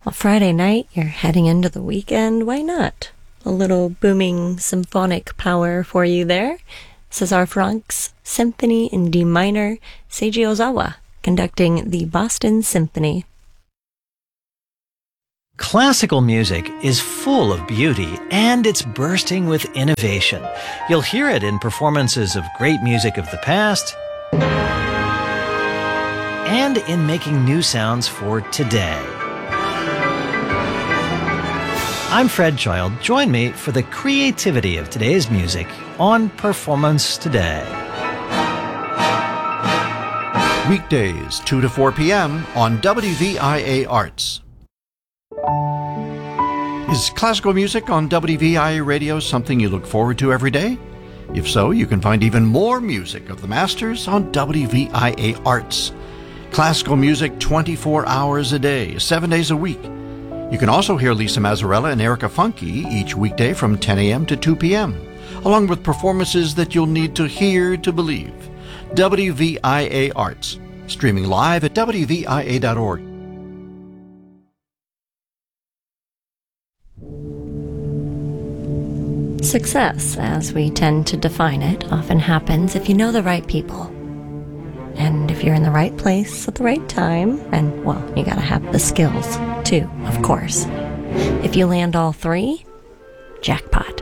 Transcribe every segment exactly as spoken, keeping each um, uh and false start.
Well, Friday night, you're heading into the weekend. Why not? A little booming symphonic power for you there. César Franck's Symphony in D minor, Seiji Ozawa conducting the Boston Symphony. Classical music is full of beauty, and it's bursting with innovation. You'll hear it in performances of great music of the past and in making new sounds for today. I'm Fred Child. Join me for the creativity of today's music on Performance Today. Weekdays, two to four p.m. on W V I A Arts. Is classical music on W V I A Radio something you look forward to every day? If so, you can find even more music of the masters on W V I A Arts. Classical music twenty-four hours a day, seven days a week. You can also hear Lisa Mazzarella and Erica Funke each weekday from ten a.m. to two p.m., along with performances that you'll need to hear to believe. W V I A Arts, streaming live at W V I A dot org. Success, as we tend to define it, often happens if you know the right people. And if you're in the right place at the right time, and, well, you gotta have the skills, too, of course. If you land all three, jackpot.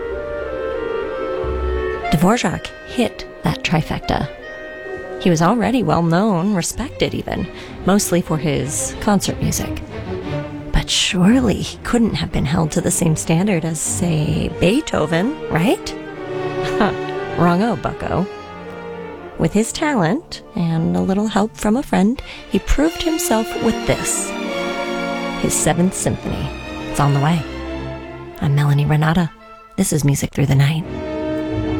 Dvorak hit that trifecta. He was already well known, respected even, mostly for his concert music. But surely he couldn't have been held to the same standard as, say, Beethoven, right? Huh, wrong-o, bucko. With his talent and a little help from a friend, he proved himself with this. His Seventh Symphony. It's on the way. I'm Melanie Renata. This is Music Through the Night.